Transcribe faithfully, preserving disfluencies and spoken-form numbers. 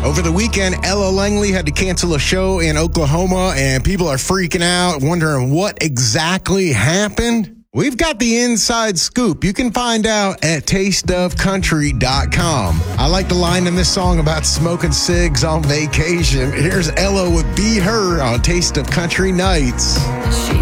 Over the weekend, Ella Langley had to cancel a show in Oklahoma, and people are freaking out, wondering what exactly happened. We've got the inside scoop. You can find out at taste of country dot com. I like the line in this song about smoking cigs on vacation. Here's Ella with Be Her on Taste of Country Nights. She